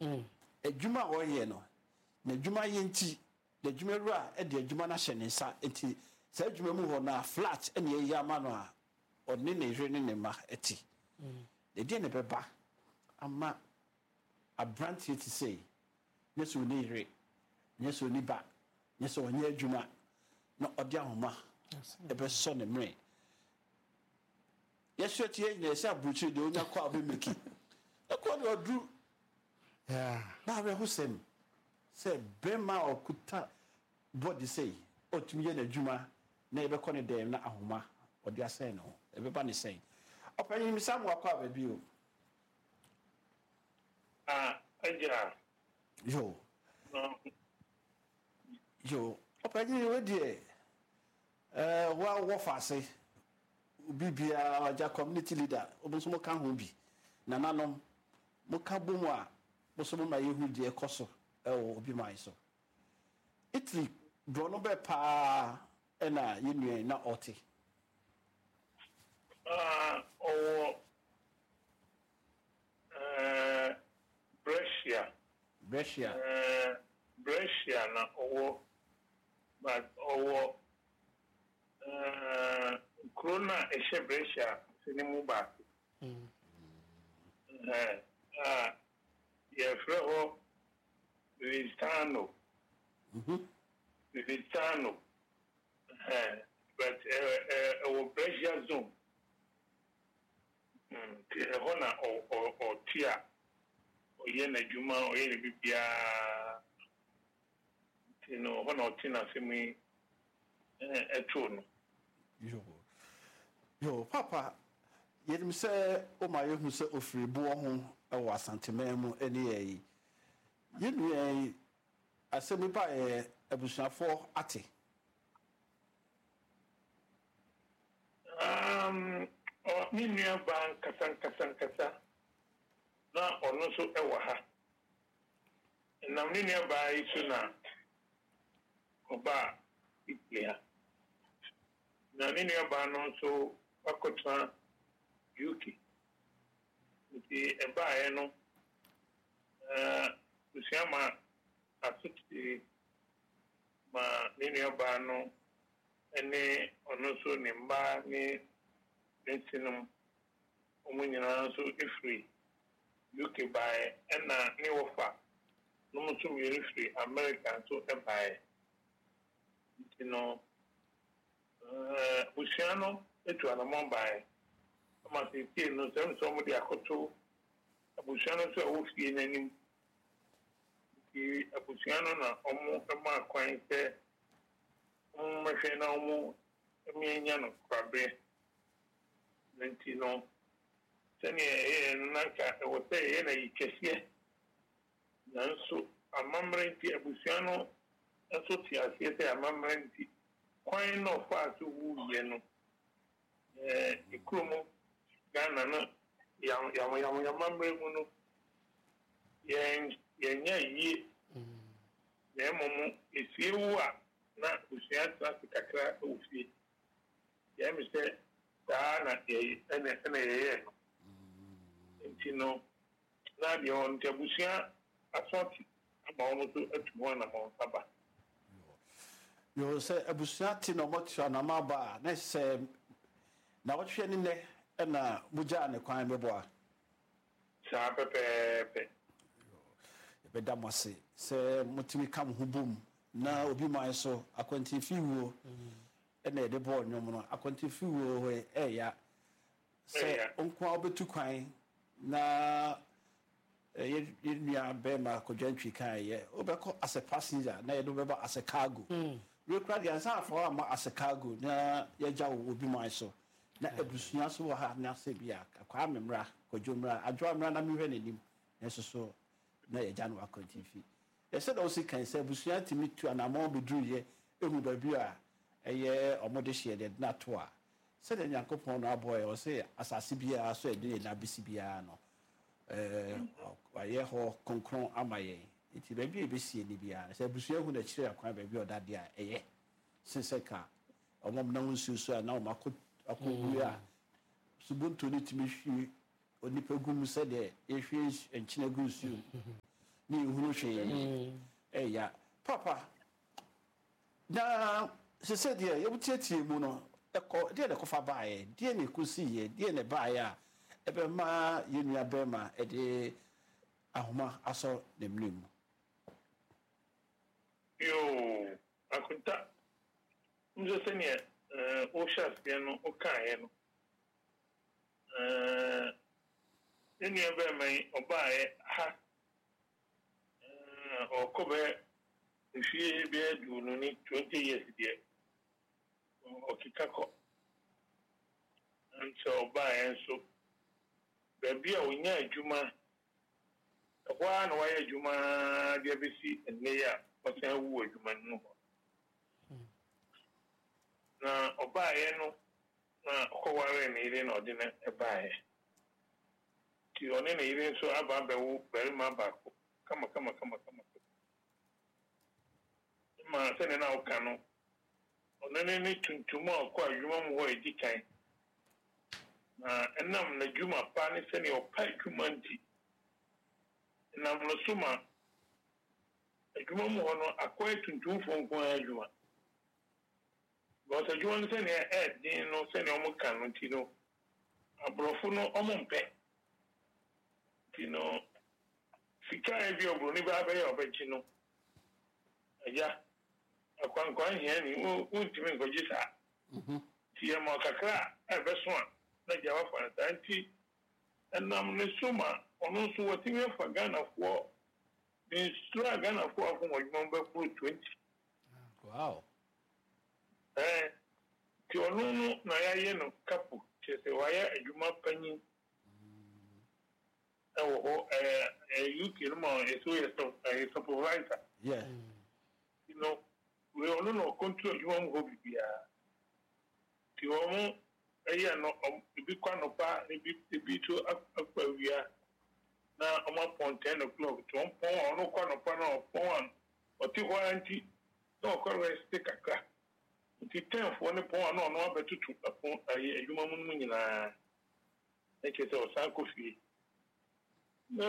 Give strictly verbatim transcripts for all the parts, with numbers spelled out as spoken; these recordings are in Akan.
mm adwuma wo ye no na adwuma ye nti the adwuma ra e de adwuma na hye ne nsa enti sa adwuma mu ho na flat ene ye ama no a odne ne hwe ne ne ma eti mm de de ne beba ama abrantie ti say yeso ne hwe yeso ni ba yeso onye adwuma na ode ahoma e be so ne mre yeso tie ne se abuchi de onya kwa be meki e ko de odru yeah na we husem se bema okuta body say otumi ye na adwuma na e be ko ne dem na ahoma ode asen no e be ba ne sen opanyi mi samu akwa ba bi o ah ajira yo no yo opanyi we die eh wa wo fase bibia aja community leader obuso mo kan ho bi na nanom mo ka bomu a mo so mo ma yehu die ekoso e wo obi mai so Italy bro no be pa e na yenu na oti ah o eh Brescia Brescia eh Brescia na owo but owo eh corona e she Brescia sinimu ba mm eh ah ye freho Vistano mhm Vistano eh but eh eh o Brescia zone mm ke hona o o o tia o ye na juma o ye bibia tino hona o tina semi eh eto no yo yo papa yedim se o ma yehu se ofiribo ho e wa santeman mu ene yi yenu yi asemi ba e abusuafo ate um o ni nua ban kasan kasan kasa na ono so e wa ha na ni nua ba yi so na oba iklia na ni nua ba no so akotwa U K nti e ba ye no eh usiama asuti ma ni nua ba no ene ono so ni mba ni dentinum omunyina so ifri U K by ena ni wofa no mutu mi ifri America so e by you know eh usiano etu ana mo by ama se tie no se so mo di akoto usiano so e wo fie nanim ki usiano na omo e ma kwan se omo hwe na omo emienya no kwabe nantino sani e nanka e wo se e na yikesie nanso amamrenti abusiano eso ti asie se amamrenti kwan no fa so wu ye no eh ikromo Ghana no ya ya ya ya mamre mu no yen yenya yi na momo esiewu a na usia traffic kakra ofie ya mi se da na e ene ene ye ntino na bi on tebusia asoti aba ono to atumo na ma saba yo se abusuat ti no motia na maba na se na wohwe ni ne na buja ne kwan beboa sa pepepe be da mose se mutimi kam hubum na obi mai so akwanti fiwo na e de ball nyom no akwanti fiwo we e ya se onkwa obetu kwan na ye nua be ma kodwantwi kan ye obekọ as a passenger na ye do be ba as a cargo we crowd ya sa for am as a cargo na ye jawo obi mai so na ebusunya so wa ha na se bia akwa memra kodwomra adwo amra na mehwe nanim na so so na ye janu akwanti fi ye said also kan say ebusunya timi tu anamon bedru ye ehu ba bi a eye omode hye de na to a said nyankopon no aboy o say asase bia so e de na bisi bia no eh aye ho konkron amaye iti ba bi e besie ni bia say ebusunya hu na kire akwan ba bi odade a eye senseka omom na nsu so na o mako akoguya subuntu ni timi hwi onipa gum se de ehwe enchina gusu ni hunu hwe eh ya papa na se se de ye butietie mu no ekọ de de kofa baaye de ne kusi ye de ne baaye a ebe ma ye nua be ma e de ahoma aso ne mnem yo akunta nzo sene eh o shas ye no o kan ye no eh nua be mai obaaye ha eh o ko be ifie be adu no ni twenty years there okikako nso obaaye nso baby a wonya adwuma kwa na wayɛ adwuma de besi enne ya ɔsan wu adwuma no na ɔbaayɛ no na ɔkɔware ne ire na ɔde ne ɛbaayɛ ti ɔne ne ire nso aba abɛwo barima baako kama kama kama kama ma sɛne na ɔka no ɔne ne ne tuntum a ɔkɔ adwuma mu hɔ edi kan na ɛnam na adwuma pa ne sɛne ɔpa adwuma nti na mlosuma adwuma mu hono akoy tuntum fonko adwuma bo sa adwuma no se ne e din no se ne omo kan no ti no abrofo no omo mpe ti no fika e bi obro ni ba ba ya obechi no aja akwan kwan hia ni o untimi ngoji sa mhm ti e mo kakra e beso a na jawa fa tanti enam ne suma ono so watimi fa Ghana fo the stra Ghana fo afọ mo ba pro twenty wow eh ti ono no na ya ye no kapu che se wa ya adwuma panyi eh wo eh U K no ma eso ye so eh supervisor yeah you know we ono no control adwuma mo ho bibia ti omo eya no bi kwa no pa e bi bi to akwa na ọmọ pọn ten o'clock tí wọ́n pọ́n ọ̀nà kọ́ ọ̀nà pọ́n náà pọ́n wọn ọtí hɔ ẹntì náà ọkọ rẹ̀ ṣe kakra nti ten fọ́ ní pọ́n wọn náà ọ̀nà wọn bẹ tutù ẹ̀pọ́n ayé ẹ̀dwuma mu mu nyinaa ẹ̀kyẹ́ sẹ́ ọ̀sán kò fìyè na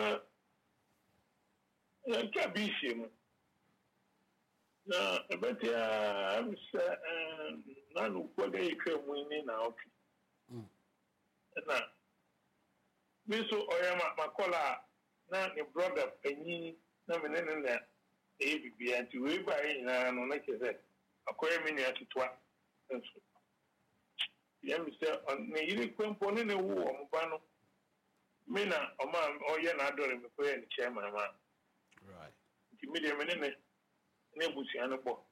ẹ̀ntì àbí ìṣe mu na ẹ̀bẹ̀tẹ̀ a ẹ̀mi sẹ́ ẹ̀ nánú kọ́ dẹ́ yẹ twẹ́ mu ní nà ọ̀twi ẹ̀nà mi so oyama makola na ne brother panyi na me ne ne e bibia nti we ba yi na no na keze akoye me ne atutwa nso ya mi se ne yiri kwempo ne ne wu o mba no me na o ma oye na adore me koye ne chairman ma right nti me de me ne ne ne busia no bo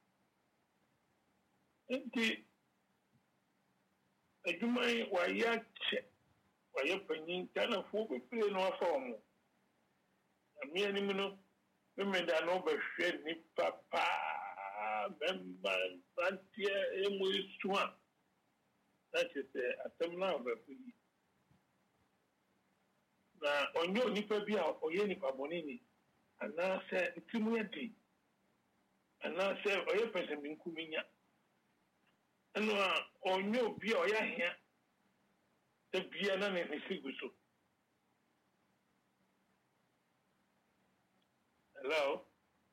nti adumai wa ya che waye panyin kana fo bepire no afa omo amia ni mu no me da no ba hwe ni papa memba bantia emu suwa that is atem na ba fi na onyo nipa bi a oye nipa bonini ana se ntimu ya di ana se oye pese minkuminya eno a onyo bi a oya hia the Vienna and the Figuso. Hello?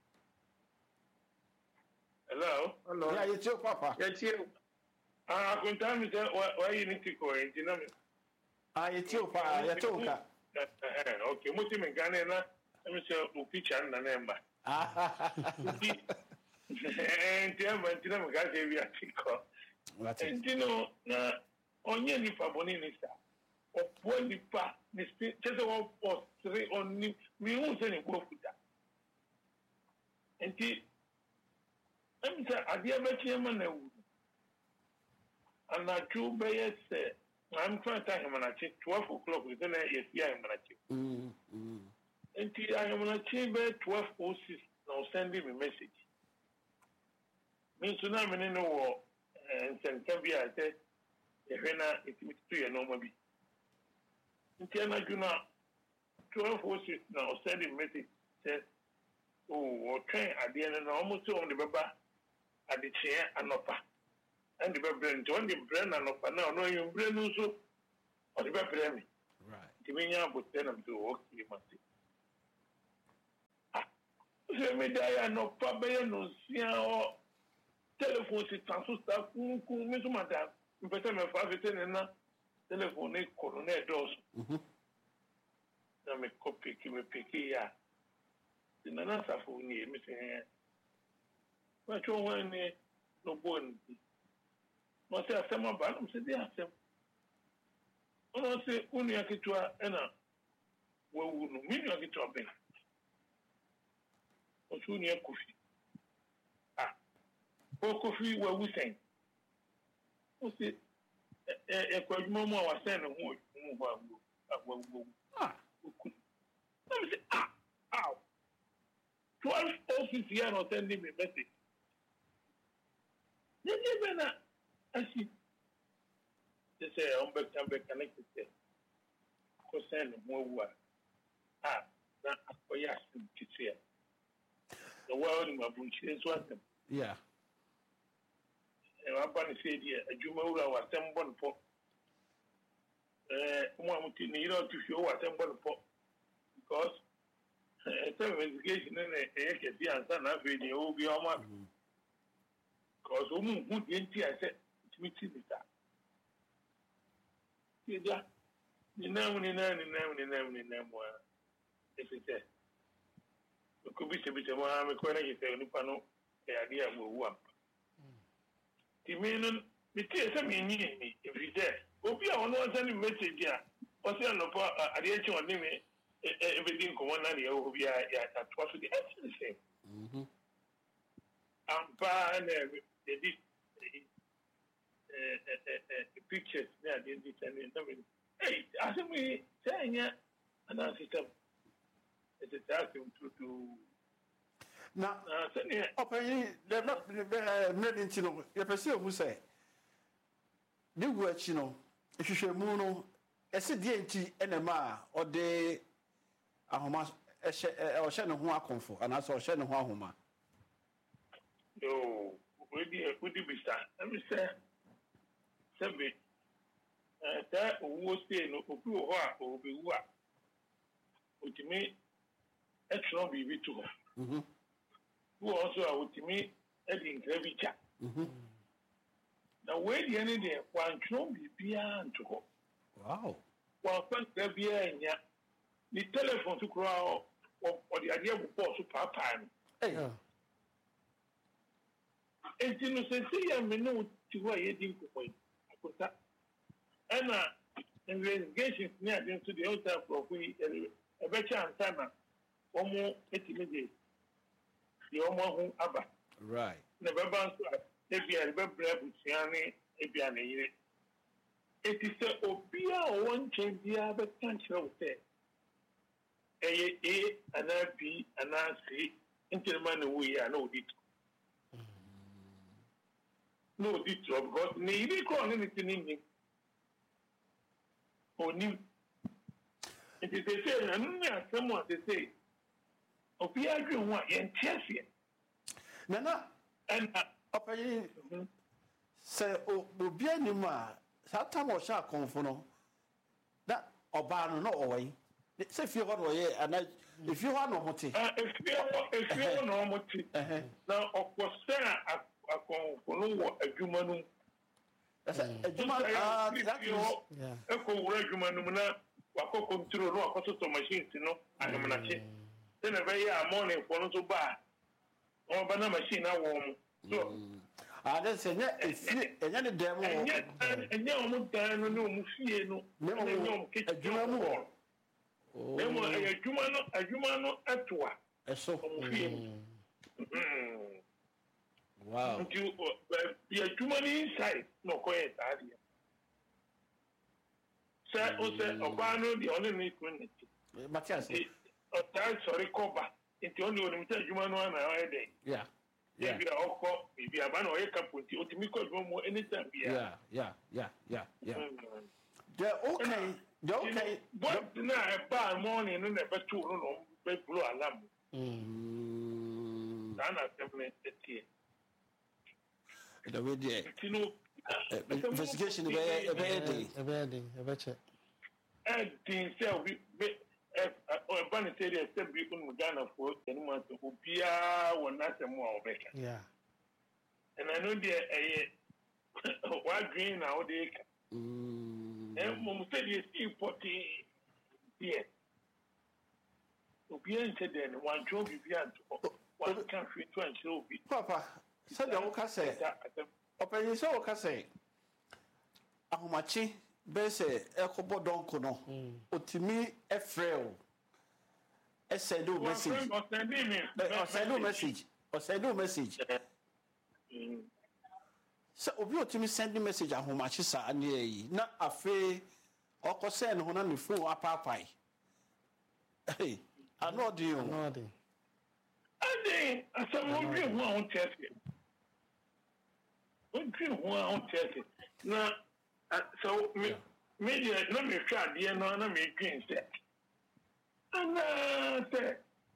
Hello? Hello? Yeah, it's your papa. It's you. Ah, I couldn't tell me why you need to go in Dinami. Ah, it's your papa. You're talking. Okay, Muslim and Ghana, let me say, Upicha and Nanemba. Ah, and Dinam got a reaction. And you know, onye nipa boni ni sa opo nipa ni se se wo postre oni mi hu se ni profuta enti emta adia be chiema na wu ana chu be yes I'm trying to him na chi twelve o'clock we then yes ya him na chi mm mm enti I am na chi be twelve oh six now sending me message me tuna me no wo en senta bi a say ehena itimitu ye no mabi ntia na juna twelve oh six now sending message say oh okay ade no almost on the baba ade che anopa and the baba nti on the brain anopa na no you brain no so on the baba me right ti me nya bote na mtu okay mate ah social media no probably no see or telephone si transfer stuff ku me so madam mpese me fa fete na telephone e kono na dos mhm na me copy ki me peki ya na na safu ni me se wa cho wani no bon mo se asema ba no se dia asem ono se unu ya kitwa ena wa unu minu ya kitwa bena o su ni kofi ah o kofi wa wusen o se e e kwa jumo mo wa sen no ho mu ba mu agwa gbo ah na me se ah ah twelve office here no send me message ni ni bena asi they say on back and back connected ko sen no ho wa ah na akoya sim kitse the world ma bunchi so atem yeah e wa ba ni se dia adwuma wura wa tem bon po eh mo amuti ni ro tu fi o wa tem bon po because eh tem investigation na e ke di ansa na fe ni o bi o ma because o mu hu di nti ase timiti bita dia ni na ni na ni na ni na ni na mo efite ko bi se bi se mo me ko na ke se ni pa no e ade a mo wu am timinin mi tie se mi nyi ni efite obi a ono send message a o se no pa ade echi on ni me e be din ko na ni o bi a ya atwa so di everything mhm ampa na de di eh eh eh pictures na de di send no me hey asemi senya ana system it is asking to do na open the not made into no you person who say the work you know ehwehwemu no ese die nti enema o de ahoma ehye o hye ne ho akonfo ana so o hye ne ho ahoma yo we di we di bisa let me say sebi eh ta owo se no obi wo a obi wu a otimi etro bibi to ho mhm who also are with me at the Gravicha. Now, where the end of the one can be beyond to go. Wow. Well, thank there be a the telephone to grow or the idea of boss to part time. Hey, and you know, say, I mean, no, to why you didn't go. I put that. And uh, investigation near to the hotel for we a better time or more eighty minutes. The omo aba right na baba so e bia e bebra busiane e bia na yire eti se obi a won chen bia be kan kire wo se e e ana bi ana si interma na wo ya na odi no odi to because ni yire ko ni ni ni oni eti se se na nna asemo se se obi adwen wa yen tiasie nana and open say obi anim a satam o sha konfo no da oba no no owai se fie ho no ye ana if you want no moti ah if you if you no moti na okosera akonfo no wo adwuma no esa adwuma ah that is yeah e ko wura adwuma no na wako control no akoso to machines no anomache then a very morning for no to buy or banana machine na warm so ah then say nya efi enya ne dem wo enya o mu dan no no mu fie no enya o mu adwuma mu wo oh emo adwuma no adwuma no atoa eso mu fie wow nti bi adwuma ni inside no ko e tadia say o say oba no di oni ni community Matthias o tai sorry cover nti oni oni mta adwuma no na wa dey yeah yeah bi akọ bi aba na o ye kapunti o timi ko adwuma mo anytime bi yeah yeah yeah yeah yeah the okay the okay but na e ba morning no na be tu no no be blow alarm mm na na temne etie the way there tino investigation be be dey be dey be check and thing say we o ba ne say dey step bi kun Ghana for enu ma so obia wona asem a obeka yeah and I know there eh what green now dey mm eh mo say dey see forty yeah obia nche dey one job bibia to one can fit to anche obi papa said the woka say open so woka say ahomachi be say ekobo donko no otimi efrel e send you message o send you message o send you message so obi otimi send you message ahomachi sa ane yi na afi oko send ho na ne phone apapai hey ano di o no di ade asem wo dwe ho a wo tete wo dwe ho a wo tete na so me me na me hwa ade no na me dwen se ana te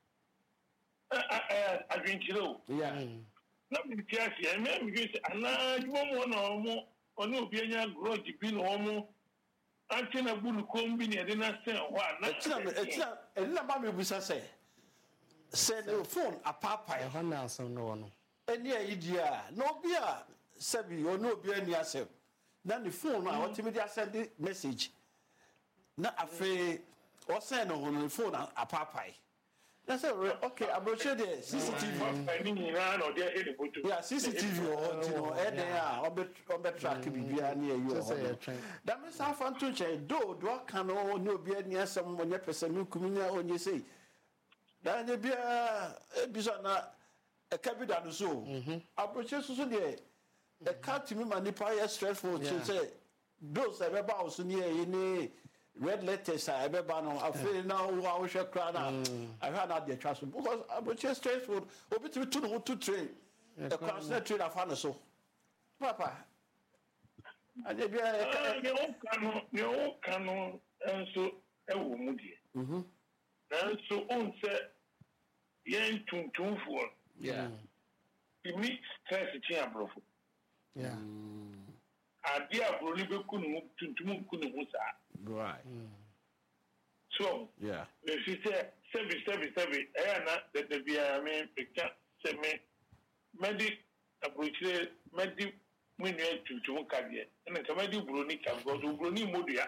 a adwintiro yeah na me tiasi e me me dwen se ana dwo mo na omo ono obi anya grudge bi no omo antina bulu kombi ne de na sen ho ana etina etina elina ba me busa say send the phone apapa e ho na asem no no eni ayidia na obi a sebi ono obi ani asem na the phone a what me dey send message na afi o send no the phone apapa na say okay abroche there C C T V yeah C C T V o you know e dey a obe obe track bibia na you o that means how fun to che do do kan no no obi ani asem onye person kuminya onye say dan ye bia ebiso na e ka bi da no so abroche susu de e ka timi ma nipa ye stressful to say those e be ba so ni e ni red letters I be ba no afei na wo a wo hwe kra na I had na the trust because abroche stressful obi timi to no to train the class na train afa no so papa ade bia e ne o kanu ne o kanu enso e wo mu die mhm nanso on se yen tuntunfo yeah imi stress ti abrofo yeah ade abroli be kunu tuntum kunu mu sa right so yeah le site service service service e na de de bia me peka se me medi abrochire medi munu tuntum ka de na ka medi broni ka go do broni modua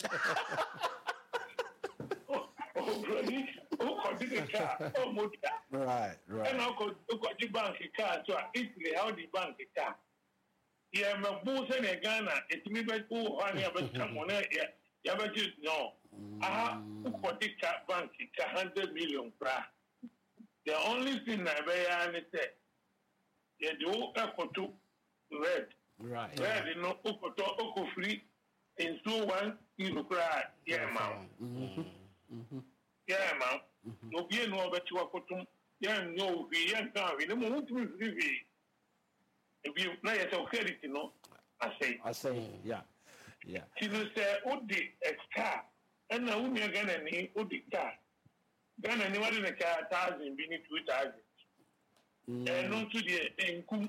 broni o ko di ka o modua right right and o ko ko di bank ka so Italy how the bank ka yeah me bu se ne Ghana etimi be ku ho ani abeka mo na ya ya be just no aha ko di ka bank ka one hundred million pra the only thing na be ya ni say ye do ekoto red right red no okoto oko free in so one euro pra yeah ma mhm mhm yeah ma no bi no obeti wakotum yeah no bi yeah kan we no mo tumi free bi na ye so credit no I say I say yeah yeah kinu say odi extra and na uni Ghana ni odi ka Ghana ni wadi na ka one thousand bi ni two thousand eh no to the enkum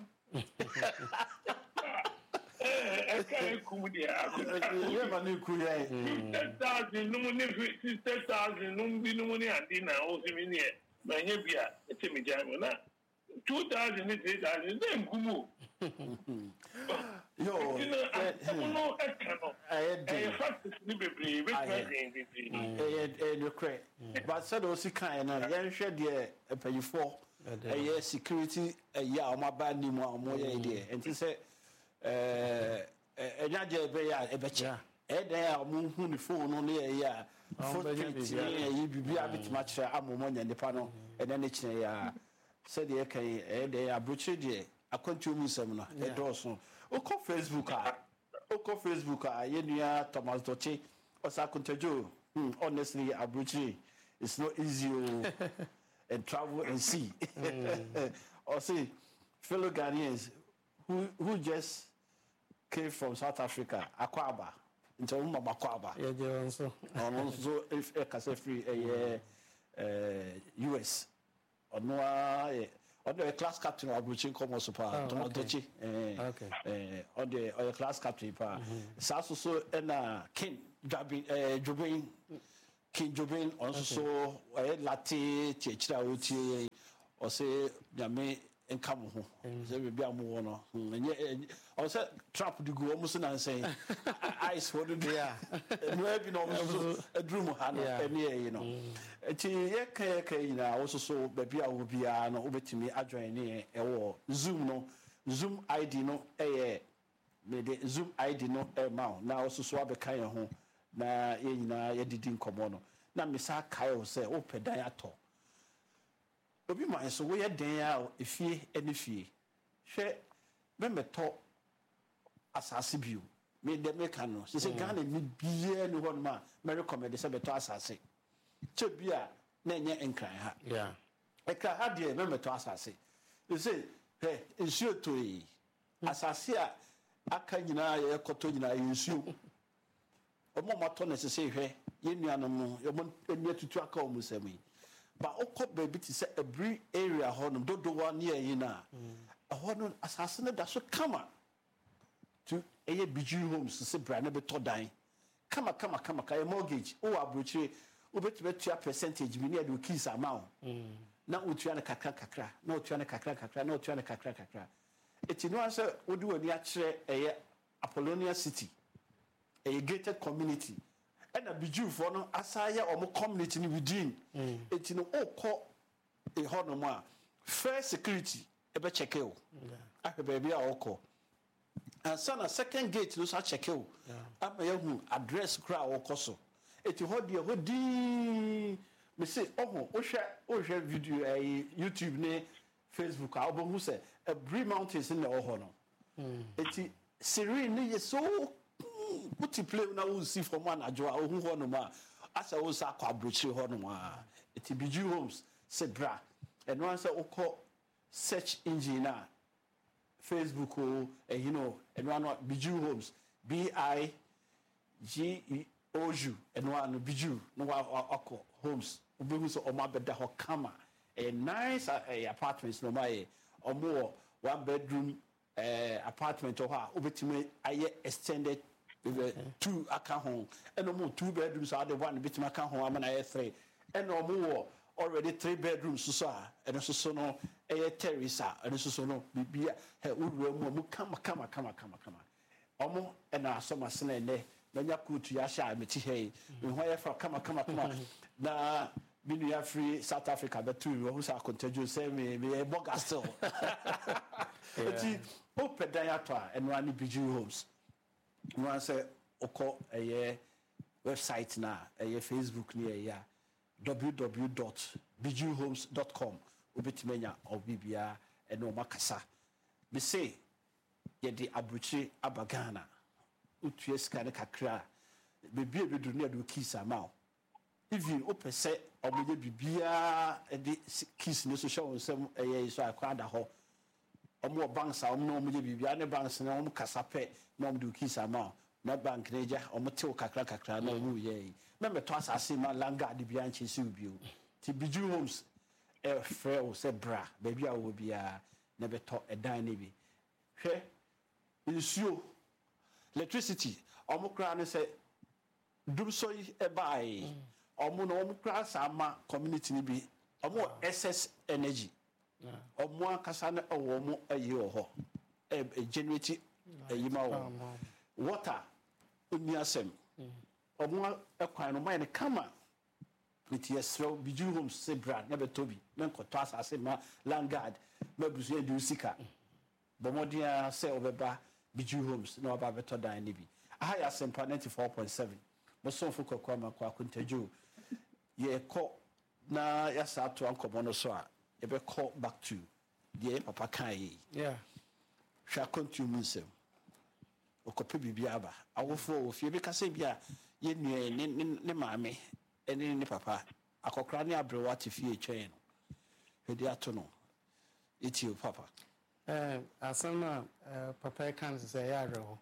eh ka enkum dia yeah man you could yeah fifty thousand no ni sixty thousand no bi no ni andi na o se mi ni e ma nya bia e te mi jam na two thousand ni three thousand then kumu yo no ekano I eh fact ni bebre be president eh eh no cre but said o si kan na yen hwe de epayifo eh security eh ya o ma ba ni mu o mo ye de enti se eh enyaje be ya e be cha eh den ya mo hu ni phone no ne ya footprint ne yi bibia bitima kire amomo nya nipa no ene ne kire ya said ye kan eh den ya broche de akwantu mu sem no e do so o ko Facebook a o ko Facebook a ye nua Thomas Doche o sa kontajo honestly abrochi it's not easy and travel and see or see fellow Ghanaians who who just came from South Africa Akwaba into Umma Akwaba yeah Johnson on so if e ka say free eh U S onwa on the class captain abrochi come super Thomas Doche eh eh on the on the class captain pa sa so so na king Jabin eh Jobin King Jobin also so a latte teacher out here or say Yame and come home. There will be a more and yet also trap to go almost and saying ice what do yeah maybe no a dream and yeah you know you know also so baby I will be an over to me adjoining a Zoom no Zoom I D no a me Zoom I D no a mount now also so be kind of home. Na ye nyina ye didi nkomo no na mesa kai o se o pedan ato obi man so wo ye den a efie ene fie hwe me meto asase bio me de me kan no se se Ghana ni bie ni hon ma me recommend se beto asase che bia na enye enkran ha yeah ekra ha de me meto asase you say he nsuo to yi asase a aka nyina ye koto nyina ye nsuo omo mato na sese hwe ye nuanom no yomo eni atutu aka o musami ba okọ baby ti se every area hono dodo wa ne yi na hono asase ne da so kama to eye biju homes se bra na beto dan kama kama kama ka mortgage o abrochire o betu betu percentage bi ne do keys amount na otua na kakra kakra na otua na kakra kakra na otua na kakra kakra etinu anse odi woni a kire eye Apollonia City a gated community and a biju for no asaya or more community within it in all call a honor fair security ebe check you I baby all call and son a second gate no such check you I'm a address crowd or coso it you hold your hoodie me say oh oh share oh share video a YouTube ne Facebook album who say a Bree Mountains in the honor it serene is so put play na we see from one ajo a hu ho no ma asa wo sa kwa brochire ho no ma it biju homes se bra and one say okọ search engine na Facebook o eh, you know and one biju homes B I G E O U and one biju no okọ homes obehu so o ma beda ho kama a nice uh, apartments no my or more one bedroom uh, apartment or ha obetime aye extended uh, two aka home and no more two bedrooms are the one bit aka home am na three and no more already three bedrooms so so and so so no aye terrace and so so no bibia he wo mu kama kama kama kama kama omo and asoma sene ne na kutu ya sha meti he ho ya fa kama kama kama na binu ya free South Africa but two who sa contagious say me me boga still eti o pedan ya to and one biju homes one say oko eye website na eye Facebook ni eye w w w dot biju homes dot com obitimenya obibia e no makasa me say ye di abruchi abagana utue ska ne kakra bebi ebedu ne do kisa ma even opese omoye bibia e di kiss ne so show nsem eye so akwada ho omo banks a omo omoye bibia ne banks ne omo kasape na omo do kisa ma na bank ne ja omo te kakra kakra na omo ye na me to asase ma langa de bia nche si ubio ti biju homes e frɛ o se bra bebi a wo bia na beto edan ne bi hwɛ nsuo electricity omo kra ne se dum so e bai omo no omo kra sama community ni bi omo excess energy omo akasa na owo mo ayi oho e generate ayi ma wo water oni asem omo ekwan no mai ne kama with yesro biju homes se brand na betobi na nkoto asase ma landguard ma busu edu sika bomodia se obeba biju homes na oba beto dan ni bi aha ya sempa ninety-four point seven mo so fuko kwa ma kwa kuntajo ye ko na ya sa to ankomo no so a e be call back to the papa kai yeah sha continue nsem okope bibia aba awofo ofie be kase bia ye nue ne ne maame ene ne papa akokra ne abrewa te fie twen no hedi ato no eti o papa eh asama uh, papa kan say ya reho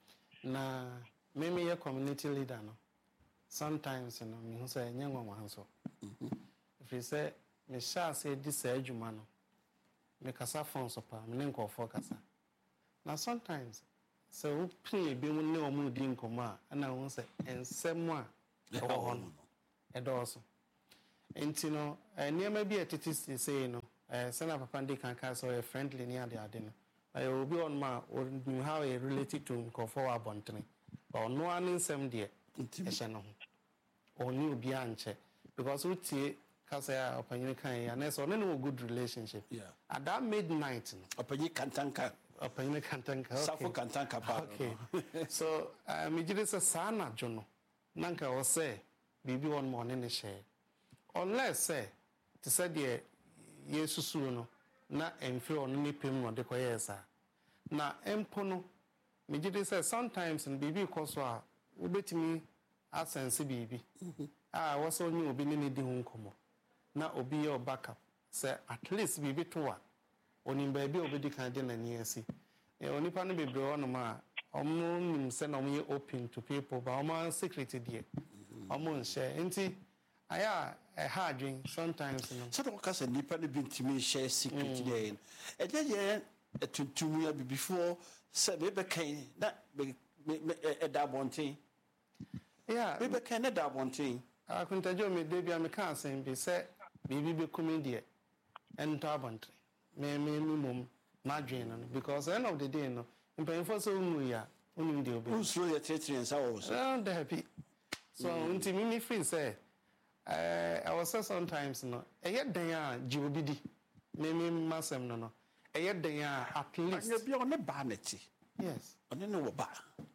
na meme ye community leader no sometimes no me hu say nyanwa wanso mhm if you say me sha say di say adwuma no me kasa fon so pa me nkofo kasa na sometimes so we play bi mu ne o mu di nkoma na hu say ensem a e ho no ɛdɔɔso nti no nneɛma bi a tete sesei no sɛna papa ndi kan ka sɛ ɔyɛ friendly ne ade ade no ɛyɛ obi ɔnom a ɔnim how yɛ related to nkɔfɔ wɔ abɔntene ba ɔno a ne nsɛm deɛ ɛhyɛ no ho ɔne obi ankyɛ because wotie kasa a ɔpanyin kan yɛ anɛsɛ ɔne ne wɔ good relationship yeah. At that midnight no ɔpanyin kantanka ɔpanyin kantanka okay. Safo kantanka pa okay so uh, me gide sɛ saa na dwo no na nka wɔ sɛ biribi wɔ no ma ɔne ne hyɛ unless sɛ te sɛ deɛ yɛsusuo no na ɛmfiri ɔno ne pem no ɔde kɔyɛɛ saa na mpo no me gide sɛ sometimes no biribi kɔ so a wobɛtumi asense biribi a wɔ sɛ ɔne obi ne ne di ho nkɔmmɔ na obi yɛ backup sɛ at least biribi to a onim baabi a obɛdi kan de n'ani asi onipa no bebree hɔnom a ɔmo nim sɛ na ɔmo yɛ open to people ba ɔmo secret deɛ ɔmo nhyɛ nti ayɛ a ɛha adwen sometimes no sɛ wɔka sɛ nipa no bi ntumi hyɛ secret deɛ ɛnyɛ yɛ ɛtuntum ya bibifoɔ sɛ mebɛkan na ɛda abɔnten yeah mebɛkan na da abɔnten akontagye me de bia me ka asɛm bi sɛ biribi bɛkumi deɛ ɛntɔ abɔnten me me me mom madwen no because end of the day no mpanyinfo sɛ ɔmu yi a ɔnim deɛ obi nsuro yɛ tetere nsa wɔ so ɛn da happy so nti me me free sɛ ɛɛ I was say sometimes no ɛyɛ dan a gye obi di me me masɛm no no ɛyɛ dan a at least anya bia ɔne baa n'akyi yes ɔne ne wɔ baa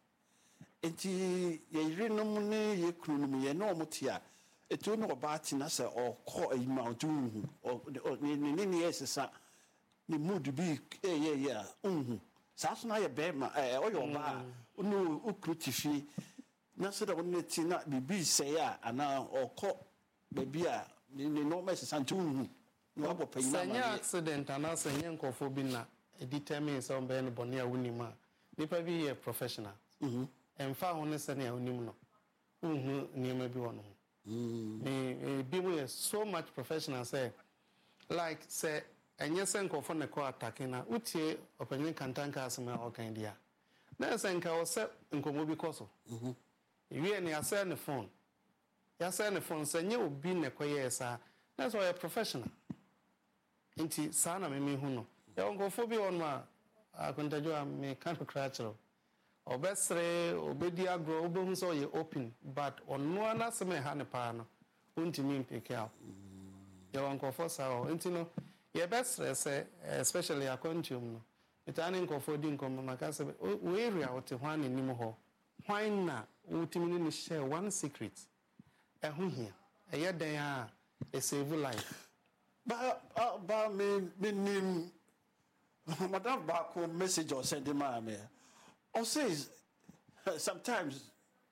nti yɛyerenom ne yɛ kununom yɛ ne ɔmo te a etu ne ɔbaa te na sɛ ɔkɔ ayima ɔte nhu ɔ ne ne ne yɛ sesa ne mood bi ɛyɛ yɛ a nhu saa so na yɛ bɛrima ɛɛ ɔyɛ ɔbaa ne okuru ti fi na sɛ dɛ ɔne ne ti na bibi sɛɛ a anaa ɔkɔ baabi a ne ne nɔɔma sesa nti nhu na wabɔ panyin ama sɛ nyɛ accident anaa sɛ nyɛ nkɔfoɔ bi na determine sɛ ɔbɛyɛ no bɔne a wonim a nipa bi yɛ professional ɛmfa ho ne sɛnea wonim no wohu nneɛma bi wɔ no ho bi mu yɛ so much professional sɛ like sɛ ɛnyɛ sɛ nkɔfoɔ ne kɔ attacking na wotie ɔpanyin kantanka asɛm a ɔkan di a na sɛ nka wɔ sɛ nkɔmmɔ bi kɔ so wie ne yɛasɛ ne phone yɛasɛ ne phone sɛ nyɛ obi ne kɔyɛɛ saa na sɛ ɔyɛ professional nti saa na meme hu no yɛwɔ nkɔfoɔ bi wɔ no a akontadwo a meka no kora kyerɛw ɔbɛsere ɔbɛdi agorɔ wobɛhu sɛ ɔyɛ open but ɔno a n'asɛm ɛha ne paa no wontumi mpeke a yɛwɔ nkɔfoɔ saa hɔ nti no yɛbɛsrɛ sɛ especially akwantuom no metaa ne nkɔfoɔ di nkɔmmɔ maka sɛ wo area wote hwan n'anim hɔ hwan na wotumi ne ne hyɛ one secret ɛho hia ɛyɛ dan a ɛsave life ba ba me me nim madam baako message ɔsɛnde maa me ɔsɛ sometimes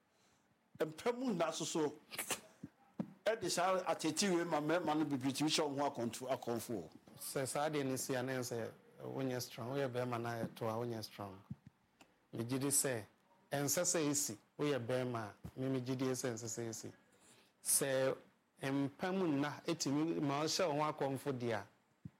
mpamu nna so so ɛde saa atetiwe ma mɛma no bibiri tumi hyɛ wo ho akɔnto akɔnfo sɛ saa deɛ no si a ne sɛ wonyɛ strong woyɛ bɛrima no ayɛto a wonyɛ strong megye di sɛ ɛnsɛ sɛ ɛsi woyɛ bɛrima a me megye di sɛ ɛnsɛ sɛ ɛsi sɛ mpa mu nna ɛtumi ma ɔhyɛ wo ho akɔnfo deɛ a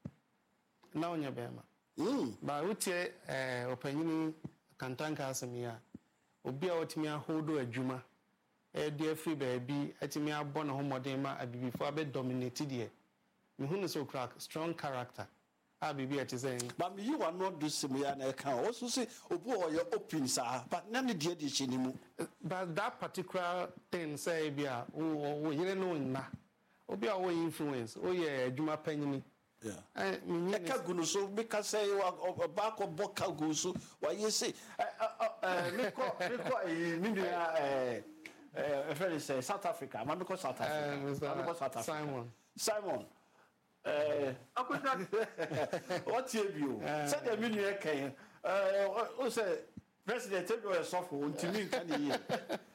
na wonyɛ bɛrima ba wotie ɔpanyini kantanka asɛm yi a obi a wɔtumi ahodo adwuma ɛde afiri baabi atumi abɔ ne ho mmɔden ma abibifo abɛdominate deɛ mehu no sɛ ɔkura strong character a biribi ɛte sɛ ba meyi wano do sɛm yɛ na ɛka ɔso sɛ obi a ɔyɛ open saa but na ne deɛ de hyɛ ne mu but that particular thing sɛ bi a woyere no nna obi a wɔyɛ influence woyɛ adwuma panyini ɛka gu no so meka sɛ ɔbaakɔ bɔ ka gu so wayɛ se mekɔ mekɔ me nua ɛfrɛ ne sɛ South Africa ma mekɔ South Africa mekɔ South Africa Simon Simon wɔtie bio sɛdeɛ me nua kɛn wo sɛ president ebi ɔyɛ sɔfo ntimi nka ne yie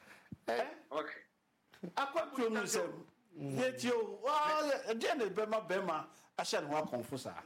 akɔtuo no sɛ yɛtio ɛdeɛ ne bɛma bɛma ahyɛ ne ho akɔnfo saa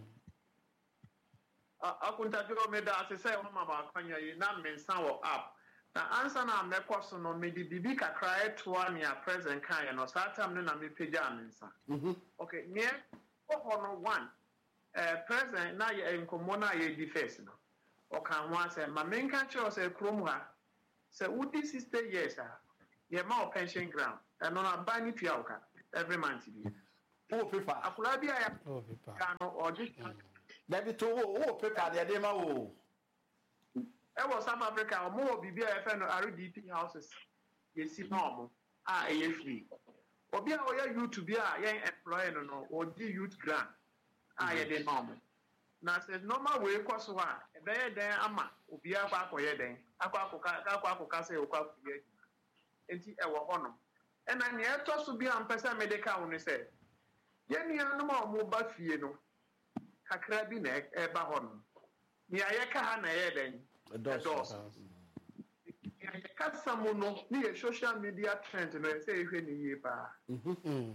akontadwo me da ase sɛ ho mama akwanya yi na mensa wɔ app na ansa na mɛkɔ so no me di bibi kakra etoa nea present kan no saa tam no na me pagya mensa okay near ho no one eh present na yɛ nkomo na yɛ di first no ɔka ho asɛ ma menka kyerɛ sɛ krom ha sɛ wodi sixty years a ye ma pension grant and no buy ni tua oka every month bi o paper akura bi aya oh paper no or just David to o paper de dey ma wo e was South Africa o mo bibi a fe no R D P houses ye si na omo a e free obi a oya youth bi a ye employer no no o di youth grant a ye dey normal na says normal way kwaso a e be ye den ama obi a kwa akoye den akwa akoka akwa akoka say okwa kuye enti e wo hono e na ne eto so bi am pesa medical wo ne say ye nua no ma mo ba fie no kakra bi na e ba hono ni ayeka ha na ye den dos kasa mo no ni social media trend no say ehwe ni ye ba mhm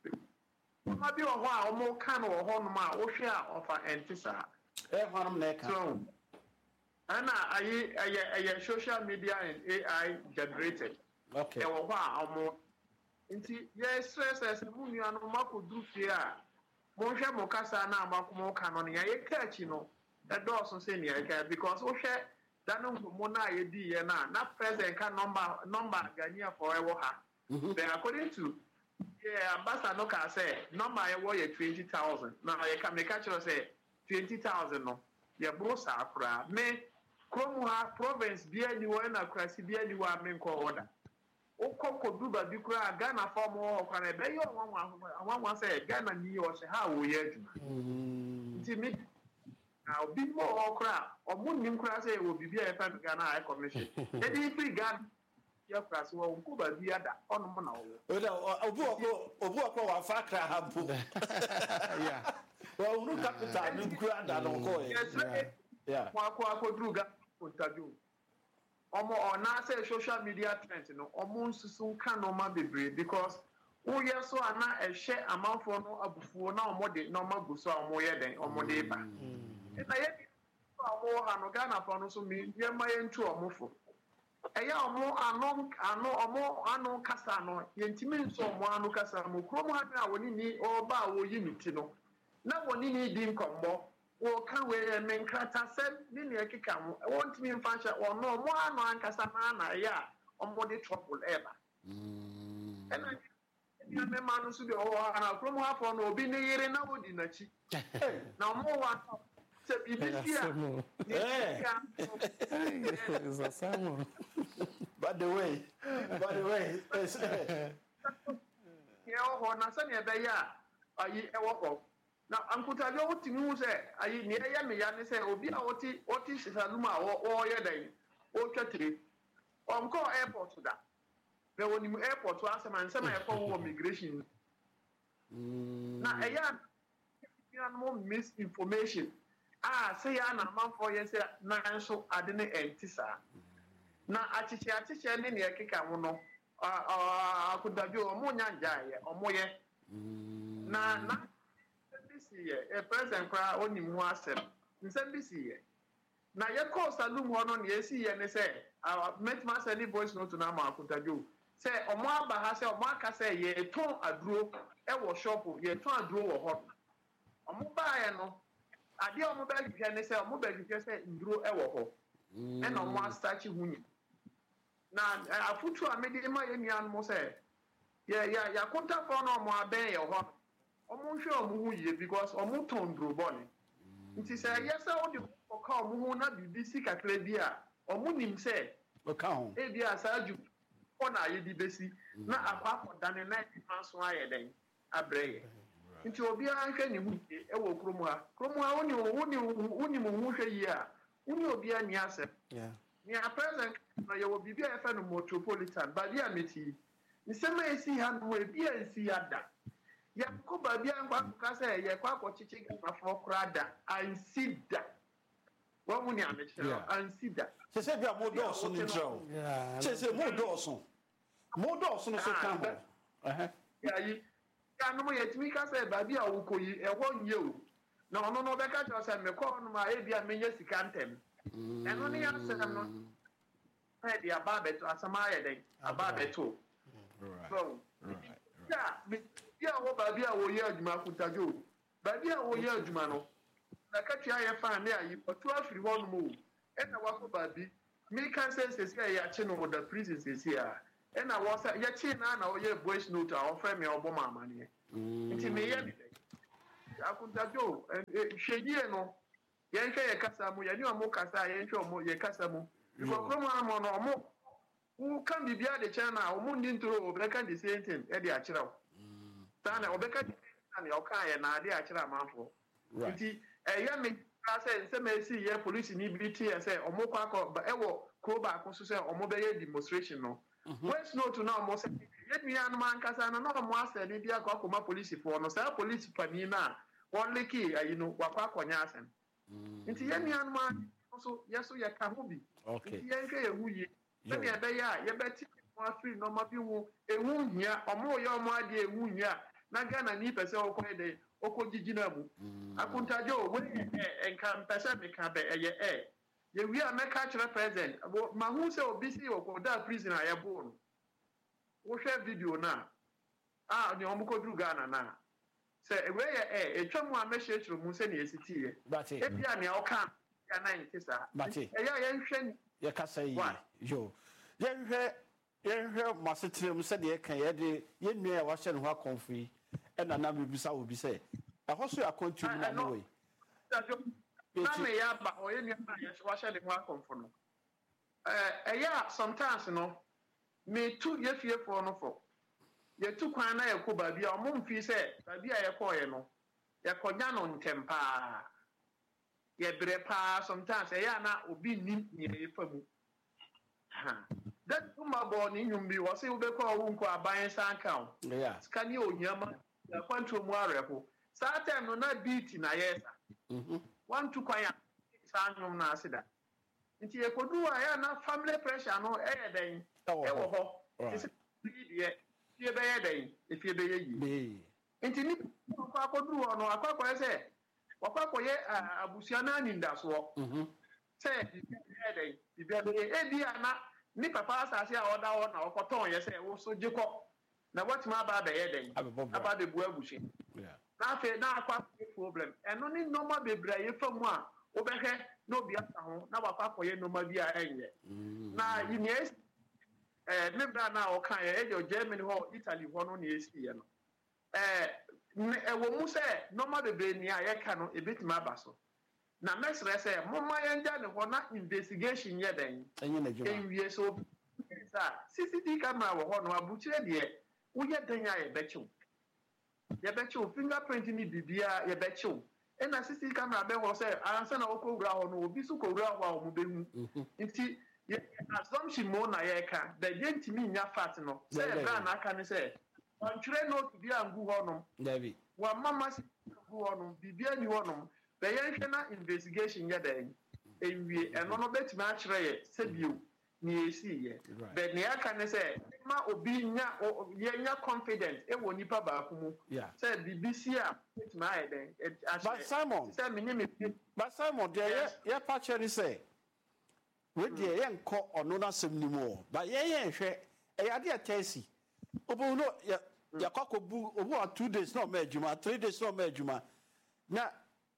ma bi wo ho a o mo ka no wo ho no ma wo hwe a ofa entisa e hono na ka so ana ayi ayi ayi social media and A I generated okay e wo ho a o mo nti ye stress as mu nua no mako du fie a mo hwe mo kasa na amako mo ka no ne ye ka chi no e do so say ne ye ka because wo hwe danu mo na ye di ye na na present ka number number Ghanaian for e wo ha then according to yeah ambassador no ka say number e wo ye twenty thousand na ye ka make sure say twenty thousand no ye bro sa akura me kromu ha province bia ni wo na krasi bia ni wa me nko order okoko duba bi kura Ghana form ho kwa na be yo nwanwa nwanwa say Ghana ni o se ha wo ye aduma nti mi na obi mo okra omo nim kura say wo bibia e fa Ghana High Commission e di free Ghana ya kura so wo nkuba bi ada ono mo na wo obi okko obi okko wa fa kra ha bu yeah well unu capital ni kura da no ko yeah kwa kwa ko druga kontaju omo ona say social media trend no omo nsusu ka no ma bebre because wo ye so ana ehye amanfo no abufuo na omo de no ma guso omo ye den omo de ba na ye omo ha no Ghana fo no so mi ye ma ye ntu omo fo eya omo ano ano omo ano kasa no ye ntimi nso omo ano kasa mo kromo ha na woni ni oba wo yi miti no na woni ni di nkombo wo kan we men krata sem ni ne ekika mo won timi mfa hye wo no mo ano ankasa na na ya omo de trouble eba mm ena ni me ma no so de o ana kromo ha fo no obi ne yire na wodi na chi na mo wa se bibisia eh is a salmon by the way by the way ye o ho na se ne be ya ayi e wo ko na ankutaje o timi hu se ayi ne ya me ya ne se obi a oti oti sisaluma o o ye dan o twetire onko airport da be woni mu airport wa asema nsema e ko wo migration na e ya ya no misinformation ah say ya na manfo ye se na nso ade ne entisa na achichi achichi ne ne ekeka ho no akutaje o mo nya njaye o mo ye na na e present kra onim ho asem nsem bi si ye na ye call salum ho no ne esi ye ne say met ma send voice note na ma akutajo say omo aba ha say omo aka say ye ton aduro e wo shop ye ton aduro wo ho omo ba ye no ade omo ba hwehwe ne say omo ba hwehwe say nduro e wo ho e na omo astachi hunyi na afutu amede ma ye nua no say ye ya ya konta fo no omo aben ye ho omo hwe omo hu ye because omo ton duro boni nti say yes o de o ka omo hu na bibisi kakra bi a omo nim say o ka ho e bi asaju ko na ye di besi na akwa akọdane na ifanso aye den abreye nti obi a hwe ni hu e wo kromu ha kromu ha oni oni oni mu hu hwe yi a oni obi a ni asem yeah ni a present na ye wo bibi a fa no metropolitan ba bi a meti nsema esi ha no e bi a esi ada ya ko ba bi an kwa ka say ye kwa ko chichi afọ krada ansida wa mu ni amechiro ansida se se bi a mo do so ni ntrao se se mo do so mo do so no so kan ho eh ya yi ya no ye timi ka say ba bi a wo koyi e ho nye o na ono no be ka cho say me ko no ma e bi a menye sika ntem eno ni ansem no e di aba beto asama ye den aba beto right so ya ya wo ba bi a wo ye adwuma kutajo ba bi a wo ye adwuma no na ka tua ye fa na ayi otu afiri ho no mo e na wa ko ba bi me kan say say say ya che no mo da prison say say a ɛna wɔ sɛ yɛkyi na na ɔyɛ voice note a ɔfrɛ me ɔbɔ ma amaneɛ nti meyɛ ne akontadwo hwɛyie no yɛnhwɛ yɛ kasa mu yɛne ɔmo kasa a yɛnhwɛ ɔmo yɛ kasa mu bifɔkoro mu amɔ no ɔmo woka biribiara de kyɛn na ɔmo ndi ntoro ɔbɛka the same thing ɛde akyerɛ wo saa na ɔbɛka the same thing na ɔka yɛ na ade akyerɛ amanfoɔ nti ɛyɛ me sɛ nsɛm esi yɛ polisi ni bi te yɛ sɛ ɔmo kɔ akɔ ɛwɔ kuro baako so sɛ ɔmo bɛyɛ demonstration no voice note na ɔmo sɛ yɛ nuanom ankasa no na ɔmo asɛ ne bi akɔ akɔma polisifoɔ no saa polisi panin na wɔn leki ayi no wakɔ akɔnya asɛm nti yɛ nuanom a so yɛ so yɛ ka ho bi nti yɛn hwɛ yɛ hu yie sɛdeɛ ɛbɛyɛ a yɛbɛti wɔn afiri nɔɔma bi ho ehu hia ɔmo yɛ ɔmo adeɛ ehu hia na Ghana ni pɛ sɛ ɔkɔ yɛ dɛ ɔkɔ gyina mu akontagye o wɔyɛ ɛ nka mpɛ sɛ meka bɛ ɛyɛ ɛ yɛwie a mɛka kyerɛ president ma ho sɛ obi si wɔ da prison a yɛboo no wohwɛ video no a a ne ɔmo kɔduru Ghana no a sɛ ewei yɛ ɛ etwa mu a mɛhyerɛkyerɛ mu sɛ ne yɛsi tiiɛ ebi a nea ɔka ya na nte saa ɛyɛ a yɛnhwɛ yɛkasa yi yo yɛnhwɛ yɛnhwɛ masetena mu sɛdeɛ yɛka yɛde yɛnnua a wahyɛ ne ho akɔmfo yi ɛna na mebisa wo bi sɛ ɛhɔ so yɛ akɔntu mu na no wei na me ya ba o ye nua na wa hye de ho akomfo no eh eya sometimes no me tu ye fiefo no fo ye tu kwan na ye ko ba bia o mo mfi se ba bia ye ko ye no ye konya no ntempa ye bre pa sometimes eya na obi nim ni ye famu ha that uma bo ni nyum bi wo se wo be ko wo nko aban san kan yeah skani onyama ya kwanto mu areho sa time no na beat na yesa mhm one to kwaya sanum na asida nti e kodu a ya na family pressure no e ye den e wo ho isi die fie be ye den e fie be ye yi nti ni ko akodu ho no akwakoye se wakwakoye abusua na nindaso mhm se ye den bibia be e bi ana ni papa asase a oda ho na okoton ye se wo so jiko na what ma ba be ye den aba be bu abusie yeah na fe na akwa problem eno ni normal bebra ye famu a obehwe na obi asa ho na wakwa koye normal bi a enye na yini eh membra na o kan ye e Germany ho Italy ho no na esi ye no eh e wo mu se normal bebra ni a ye ka no ebetima aba so na mesre se momma ye nja ne ho na investigation ye den enye na juma enwie so sa C C T V camera wo ho no abuchire de wo ye den ya ye bechiw yebechiw fingerprint ni bibia yebechiw e na C C T V camera be ho say ansa na okowura ho no obi su kowura ho a o mu behu nti assumption mo na ye ka the gentimi nya fat no say bra na aka ni say on tire no to bia ngu ho no david wa mama si ngu ho no bibia ni ho no be ye hwe na investigation ye den enwie eno no betimi a kire ye sebio ni esi ye but ne aka ne say ma obi nya ye nya confidence e wo nipa ba ku mu say B B C a betimi a ye den but Simon say me me but Simon there ye pa chere say we dey ye nko ono na sem ni mu but ye ye hwe e ya de atesi obo no ya ya kwakobu obo a two days no ma adwuma three days no ma adwuma na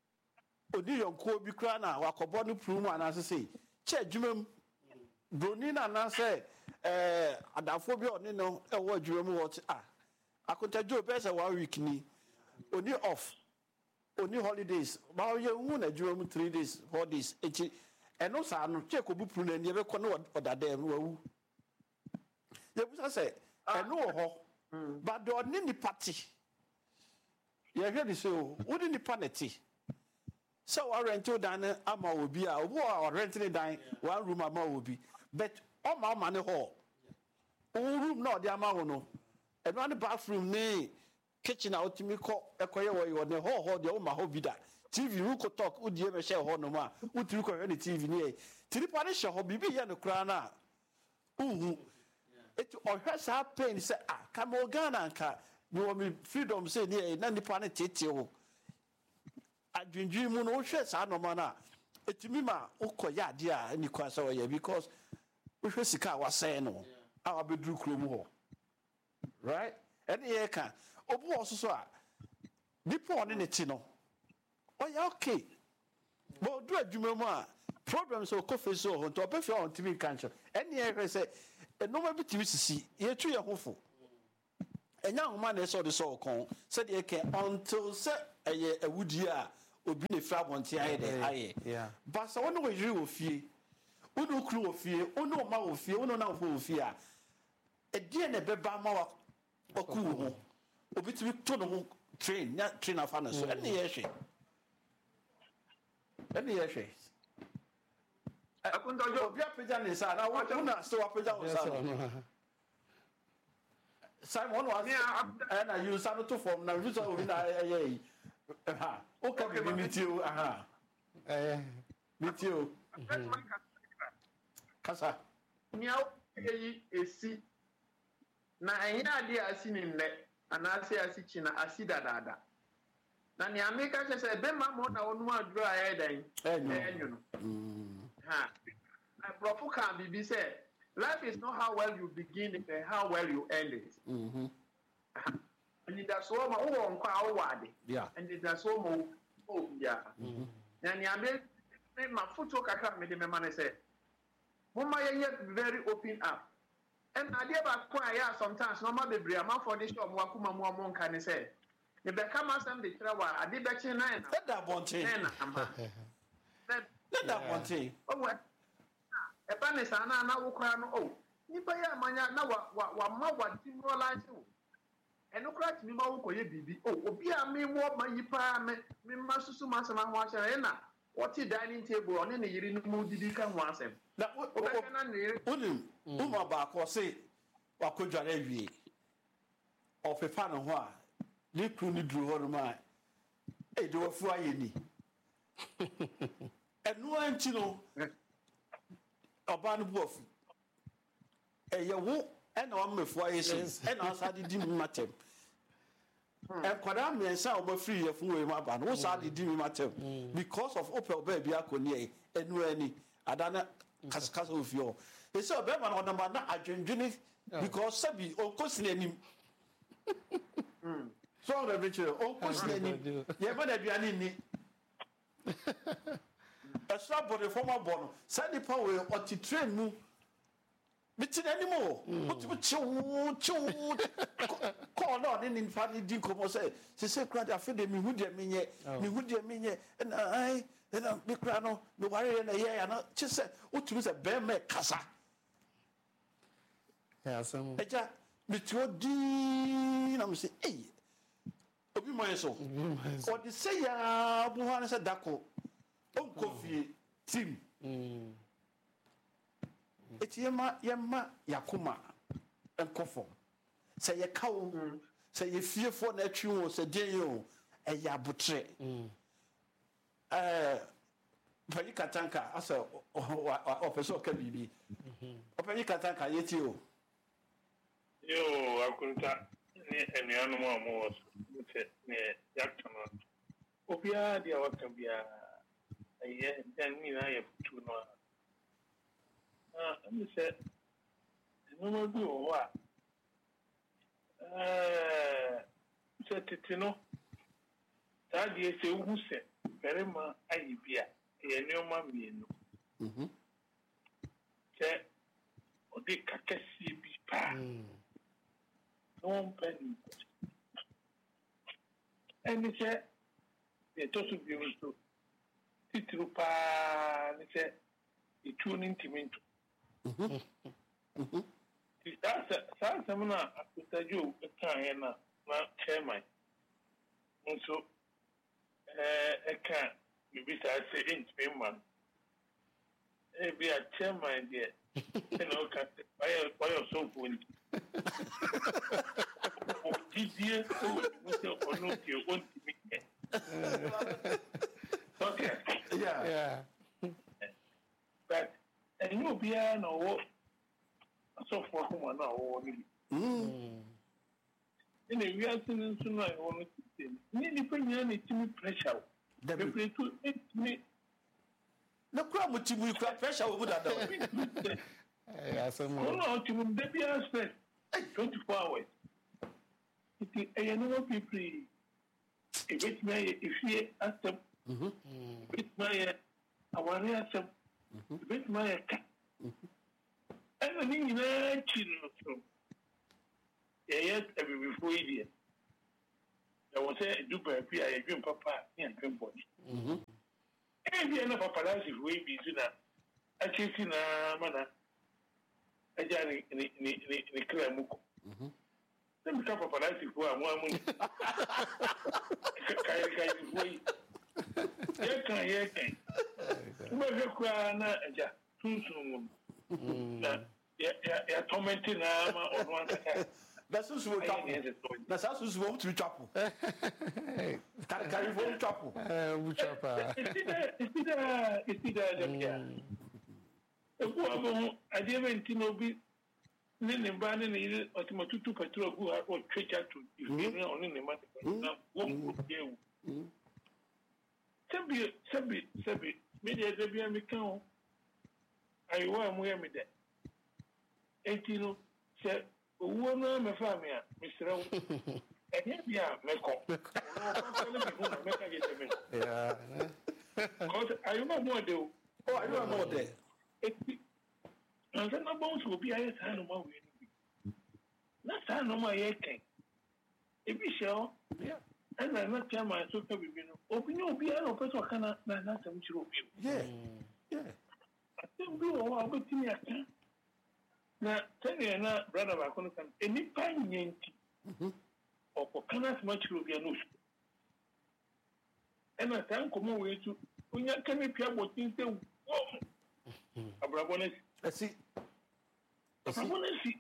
odi yonko bi kra na wakobo no prumu anase sei che adwuma broni na na say eh adafo bi oni no e wo adwuma mu wo ah akontajo be say one week ni oni off oni holidays ba ye hu na adwuma mu three days four days echi eno sa no che ko bu pru na ni e be ko no odada em wawu ye busa say eno wo ho but do ni ni party ye hwe di so wo di ni paneti so wa rent dan ama obi a obo a rent ni dan one room ama obi but all my money hall room no dey ama wo no e no bathroom ni kitchen out mi ko ekoye wo yo ne hall hall dey o ma ho bi da T V who could talk who dey me share hall no ma who tiri ko any T V ni e tiri pa ni share ho bibi ye no kra na uhu it o hwe sa pain say ah come Ghana nka me wo me freedom say ni na nipa ne tete wo adwindwi mu no hwe sa no ma na etimi ma ukoya ade a ni kwa sa wo ye because hwe sika wa say no a wa beduru krom ho right and ye kan obu ososo a nipa one ne ti no o ya okay but do adwuma mu a problems o ko face o nto obefi on timi kancho and ye hwe say enoma bi timi sisi ye twu ye hofo enya homa na eso de so kon se de ke until se eye awudi a obi ne fra bonte aye de aye yeah ba se wono wo yiri ofie wono kru ofie wono ma ofie wono na ofie a edie ne beba ma wa oku ho obi timi to no ho train na train afa na so ene ye hwe ene ye hwe akundojo obi apagya ne sa na wona so apagya wo sa Simon was and I use some to form now you saw in a ha okay me meet you aha eh meet you kasa nyao eyi esi na enya ade asi ni nne anase asi china asi dadada na ni America se be ma mo na onu aduro aye dan enyu no ha na profu kan bibi say life is not how well you begin it and how well you end it. Mhm. And that's all my own kwa wade. Yeah. And that's all my oh yeah. Mhm. Na ni ame ma photo kakra me de me man say. Mama ye very open up. And idea ba kwa ya sometimes no ma bebre am for this show mo akuma mo mo nka ne say. Ne be come asem de kira wa ade be chi nine. Let that bonte. Na ama. Let that bonte. Oh what? Eba ne sa na na wo kra no oh nipa ya amanya na wa wa wa ma wa demoralize wo eno kra timi ma wo koye bibi oh obi a me wo ma yipa me me ma susu ma sama ho ahyere na what dining table on ne yiri no mu didi ka ho asem Na o be na ne unim uma ba ko se wa kodware awie ofefa no ho a ne kru ni duru ho no ma e de wafu ayeni enu anti no oba no buafu eye wo ena o mefu aye se ena asa de di matem e kwada mensa o ba free yefu we ma ba no sa de di matem because of opel ba bia koni e enu ani adana kaskasa ofio e se oba ma no na na adwendwene because sabi o kosini anim mm so the picture o kosini anim ye ba da duane ni extra body former born send the power or to train mu bitin anymore what to chew chew call on in family din come say say say crowd afi de mi hu de me nye mi hu de me nye and I and me crowd no me worry na ye na che say what to say be me kasa yeah some eja me to di na me say eh obi mo yeso or the say ya bu ha na say dako on coffee team mm eti yema yema yakoma enkofo se ye kawo se ye fiefo na atwi wo se den yo e ya botre mm eh pani katanka asa o peso ka bibi o pani katanka yeti o yo akunta ni enuanu mo mo se ne yaktama obia dia wakabia aye dan ni na ye futu no ah me se no mo bi o wa eh se titino ta die se uhu se perema ayi bia ye ni o ma mienu mhm se o de kakasi bi pa no penny and se e to su bi o titru pa ni se e tu ni ntiminto mhm mhm sasa sasa mna akutajo kan yana na chairman nso eh eka bibi sa se intime man e bi a chairman de no ka why why so good o tidie o mo ono ke on timi okay yeah yeah but and you be an or so for whom now or mm in a real sense to know I want to say nearly any team pressure the play to it me no kra mo timu kra pressure wo da da yeah some no to them be aspect twenty-four hours it a no people if it may if you ask them mhm it may aware some if it may and ɛna ne nyinaa akyi no so yɛyɛ abibifo yi deɛ ɛwɔ sɛ du baabi a yɛdwen papa a ne yɛntwe bɔne ɛbi ɛna papalasifo yi bi so na akyɛsi naa ma na agya ne ne ne ne kra mu kɔ sɛ meka papalasifo a mo amu kaekaifo yi yɛka yɛka wobɛhwɛ koraa na agya sunsun mu na yɛatɔmɛnte naa ma ɔno ankasa na susu wo twapo na saa susu wo tumi twapo kaekaifo wo twapo wo twapa isida isida dabia ebu abo adeɛ bɛnti na obi ne ne ba ne ne yere ɔtɔmatutu petrol gu ha ɔtwe kyato ifiri ɔne ne ma na wɔn kɔ ewu sɛbi sɛbi sɛbi media dabi a meka ho ayiwa a moyɛ me dɛ enti no sɛ owuo no mɛfa me a mesrɛ wo ɛnyɛ bi a mɛkɔ ɔno ɔkɔkɔ ne bi mɛka gye sɛ me ayiwa mo ɔde o ayiwa mo ɔde eti nansa na bɔn so obi ayɛ saa noma wei no bi na saa noma yɛ kɛn ebi hyɛ hɔ ɛna na tia ma so ka bibi no obi ne obi ara ɔpɛ sɛ ɔka na na asɛm kyerɛ obi o asɛm bi wɔ hɔ a wobɛtumi aka na sɛdeɛ na brada baako no ka no nnipa nyɛ nti ɔkɔka no asɛm akyerɛ obi a no osu ɛna saa nkɔmmɔ wei so onya ka ne pia bɔten sɛ wom abrabɔ no asi abrabɔ no asi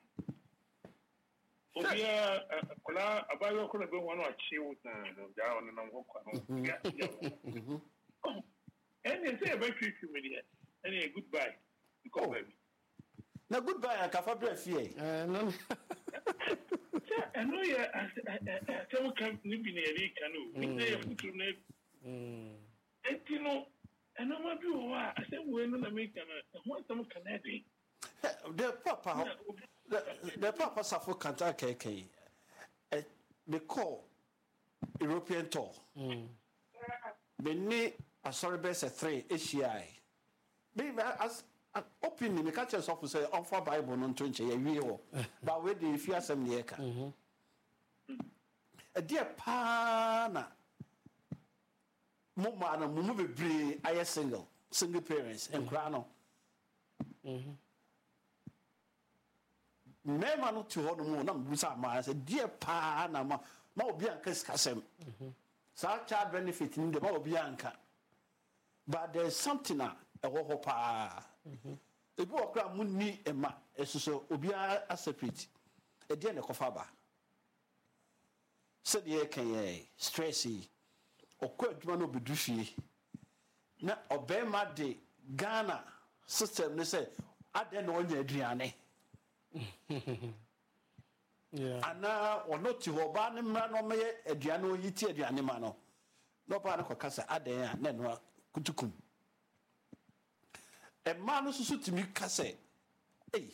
obiara akwadaa abayewa koro na bɛhu ano akyee wo naa na ɔgyaa ɔno nam hɔ kwa no ɛnneɛ sɛ yɛbɛtwitwi me deɛ ɛne goodbye nkɔ baabi na goodbye akafa brɛ fie sɛ ɛno yɛ asɛm ka ne bi na yɛde ka no na yɛ fotoro no ɛnti no ɛnoma bi wɔ hɔ a asɛm wei no na meka no ɛho asɛm ka no ɛde the papa the, the papa suffer kanta keke eh they call European tour mm beni asori be say three Asia be as open me catch us off say on for bible no nto nche ye wie ho but we dey fi asem ne yeka mhm e dia pa na mo ma na mo be bre aye single single parents and kra no mhm mema no to hono mu na mbusa ma say die pa na ma ma obi anka skasem mhm sa child benefit ni de ma obi anka but there's something a ewo ho pa mhm ebi okra mu ni ema esuso obi a separate e die ne kofa ba se de kan ye stressy okwa adwuma no bedu fie na obema de Ghana system ne say ade na onya aduane yeah ana ono ti ho ba ne mra no me aduane oyi ti aduane ma no no ba na kwakasa adan a na no kutukum e ma no susu timi kase eh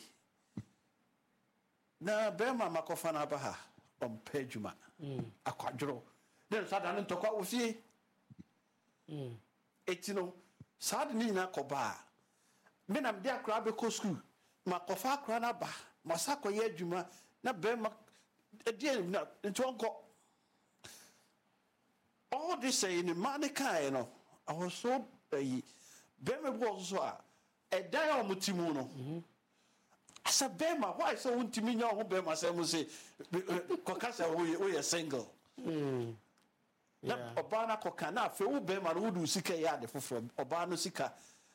na be ma makofa na ba ha on pejuma mm akwadworo den sada ne ntokwa wo fie mm etino sada ni na koba me na mde akra be ko school makofa akra na ba masako ye adwuma na be ma edie na ntonko all this say in man kai no I was so eh be me bo so a edan o mutimu no asa be ma why so untimi nya ho be ma say mu say kokasa wo ye single mm na oba na koka na afi wo be ma no wudu sika ya de foforo oba no sika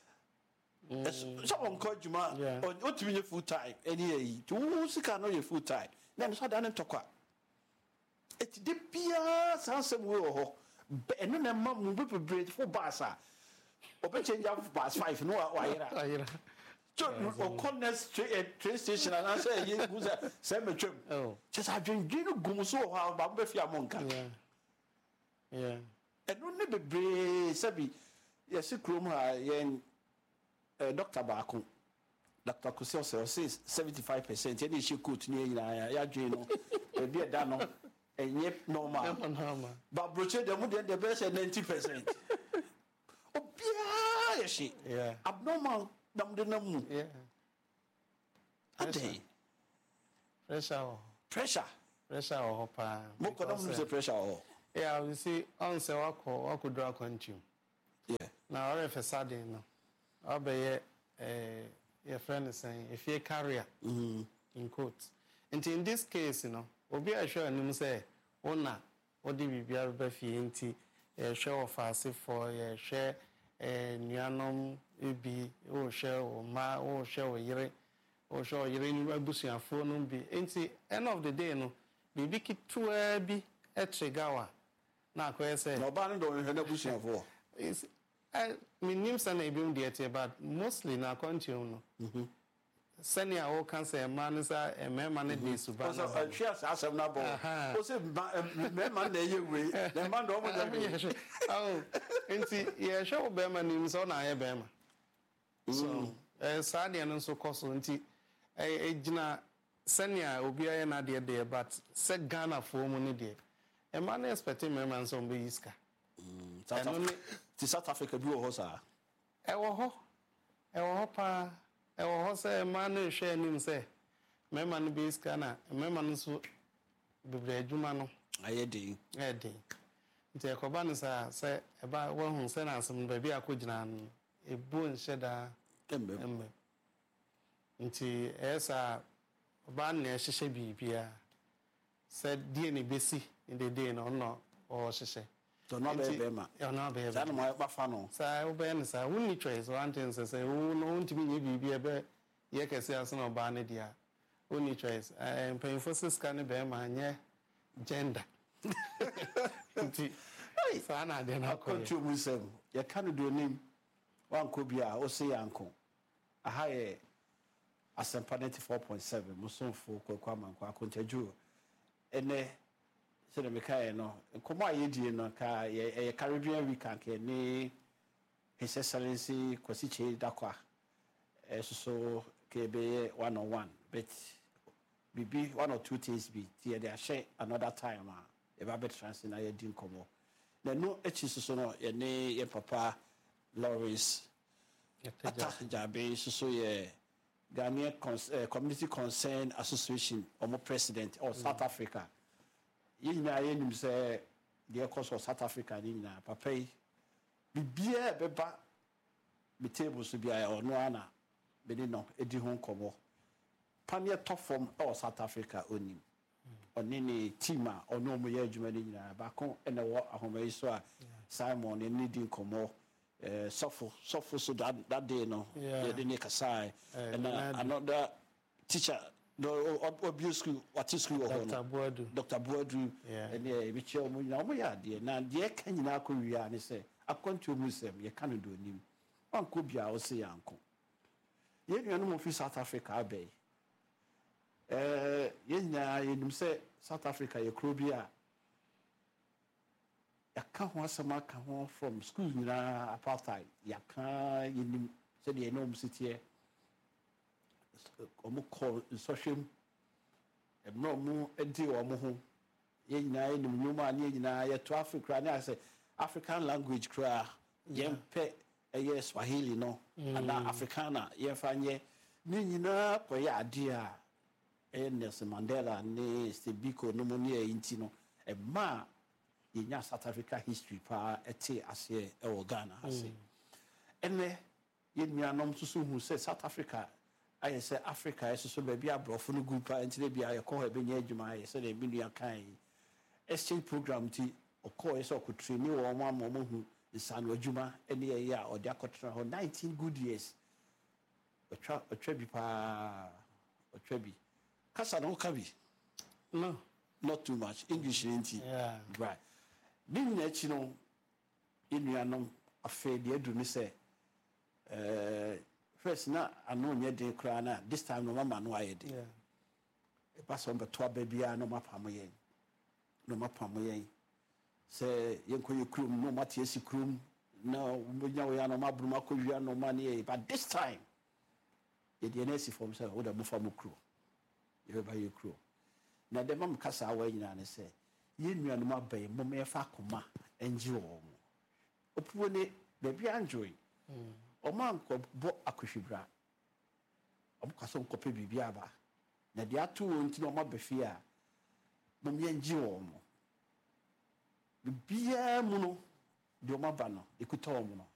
so on ko juma o timi nye full time eni yi to sika no ye full time na so da ne tokwa eti de bia sansem we ho eno na ma mu be break for basa obe change of bus five no wa yira ayira so o connect train station and answer ye guza say me twem oh just adwendwe no gum so ho ba be fi amonka yeah yeah eno ne bebre sabi yes krom ha yen Uh, Doctor Baku, Doctor Kusio says seventy-five percent. Any she could near ya, Jano, be a dano, and yet normal. But Broche, the mood the best at ninety percent. Oh, yeah, she, yeah, abnormal, dum de num, yeah. Ade. Pressure. Pressure. Pressure or pa. Mo ko don't say pressure or. Yeah, you see on say wako wako draw continue. Yeah. Now all for sudden no. Obey eh your friend is saying if you carrier Mhm. in quotes. And in this case, you know, obi a sure nim say ona odi bibia be fie nti eh share of us for eh share eh nuanom ebi o share o ma o share o yire o share o yire ni abusuafo no bi nti end of the day no bibi kitua bi etrigawa na akoye say No ba no do hwe na busuafo. is I mean names and ebi undiete but mostly na continue no. Mhm. Senior all cancer man is a member ne dey suba. So a cheers asem na bo. O say member na ye we. The man do mo dey. Oh, enti ye show be man nim so na ye be ma. So, eh sadia no so cost enti eh gina senior obi aye na dey dey but se Ghana for mu ne dey. E man expecting member so be iska. Mm. South Africa bi wo ho sa. E wo ho. E wo ho pa. E wo ho say man no hwe anim say mema no be iska na mema no so bebre adwuma no Aye dey. e dey nti e ko ba no sa say e ba wo hu say na asem ba bi akogina no e bu nhye da Embe. embe nti e sa ba na e hyehye bibia say die ne besi in the day no no o hyehye So no be be ma. e no be Sa no mo ba fa no. sa wo be no sa wo ni choice one thing say say wo no ntimi nye bibia be ye kese ase no ba ne dia wo ni choice eh painful siska ne be ma nye gender nti sa na de na ko Kontu mu sem. Ye kan do nim. Wan ko bia o se yanko. Aha ye Asempa ninety-four point seven musonfo ko kwa manko akontaju. Ene se de mekae no komo ayedie no ka ye Caribbean weekend ke ni His Excellency Kwasiche Dakwa so ke be one on one but bibi one or two things be tie they share another time ah e ba bet trans na ye din komo na no echi so no ye ne ye papa Lawrence ata jabe so ye Ghanaian Cons uh, Community Concern Association omo president or South mm. Africa yina ye nim say the course of South Africa ni na papa yi bibia beba be table so bia or no ana be ni no edi ho komo pania top form or South Africa onim oni ni team a ono mo ye adwuma ni nyina ba kon ene wo ahoma yi so a Simon ni di komo eh sofo sofo so that that day no ye de ni kasai and another teacher no obi school what school ho Doctor Boadu Doctor Boadu and ye bi che omo nyina omo ya de na de ka nyina akowia ne se akwantu omu sem ye ka no do nim anko bia o se yanko ye nua no mo fi South Africa abey eh ye nyina ye nim se South Africa ye kro bia yaka ho asema ka ho from school nyina apartheid yaka ye nim se de no msitie omo call social ebno mu edi omo ho ye nyina ye nim nyuma ne ye nyina ye to Africa ne ase African language kra yempe eye Swahili no ana Africana ye fanye ni nyina ko ya ade a e Nelson Mandela ne Stebiko no mo ne yinti no e ma ye nya South Africa history pa ete ase e wo Ghana ase ene ye nuanom susu hu se South Africa aye se Africa eso so ba bia brofo no group a ntire bia ye ko ha be nya adwuma ye se de bi nua kan exchange program ti okọ eso ko train wo mo am mo hu isanu adwuma ene ye ya odi akotra ho nineteen good years otwa otwa bi pa otwa bi kasa no ka bi no not too much English nti yeah right din na chi no enuanom afa de adu mi se eh first na ano nye de kra na this time no mama no ayede yeah e pass on beto ababia no mapam yen no mapam yen se yenko yekrum no matie sikrum na unya we ya no mabrum akowia no mane but this time ye de na si form say wo da bu fam kru ye ba ye kru na de mam kasa awa nyina ne se ye nua no mabay mo me fa koma enji wo mo opuo ne be bia enjoy o man ko bo akohwibra ɔmokasa nkɔpɛ biribi aba na de ato wɔn nti na ɔma bɛfie a mom yɛngye wɔn mo biribiara mu no de ɔma ba no ɛkuta wɔn no